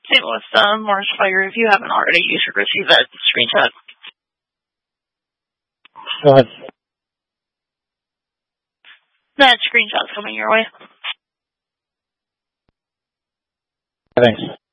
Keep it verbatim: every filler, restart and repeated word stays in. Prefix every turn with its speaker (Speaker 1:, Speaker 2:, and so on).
Speaker 1: Saint Louis uh, Morris Fire, if you haven't already, you should receive that screenshot.
Speaker 2: Go ahead.
Speaker 1: That screenshot's coming your way.
Speaker 2: Thanks.